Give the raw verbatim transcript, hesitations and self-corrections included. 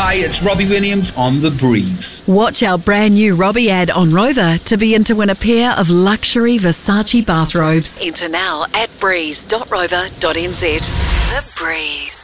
Hi, it's Robbie Williams on The Breeze. Watch our brand new Robbie ad on Rover to be in to win a pair of luxury Versace bathrobes. Enter now at breeze dot rover dot n z. The Breeze.